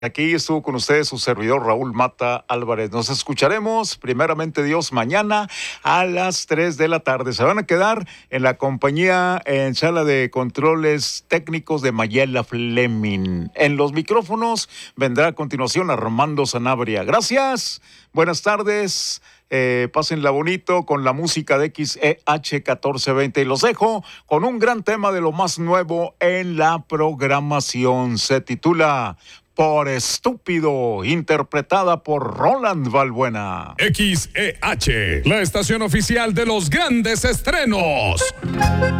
Aquí estuvo con ustedes su servidor Raúl Mata Álvarez. Nos escucharemos, primeramente Dios, mañana a las 3 de la tarde. Se van a quedar en la compañía en sala de controles técnicos de Mayela Fleming. En los micrófonos vendrá a continuación Armando Sanabria. Gracias, buenas tardes. Pásenla bonito con la música de XEH 1420 y los dejo con un gran tema de lo más nuevo en la programación. Se titula Por Estúpido, interpretada por Roland Valbuena. XEH, la estación oficial de los grandes estrenos.